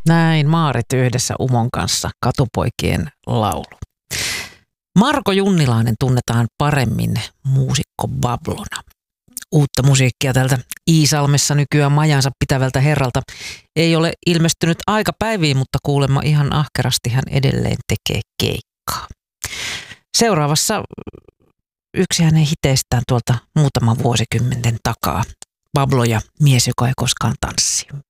Näin Maarit yhdessä Umon kanssa Katupoikien laulu. Marko Junnilainen tunnetaan paremmin muusikko Bablona. Uutta musiikkia tältä Iisalmessa nykyään majansa pitävältä herralta ei ole ilmestynyt aikapäiviin, mutta kuulemma ihan ahkerasti hän edelleen tekee keikkaa. Seuraavassa yksi hänen hiteistään tuolta muutaman vuosikymmenten takaa. Bablo ja mies, joka ei koskaan tanssi.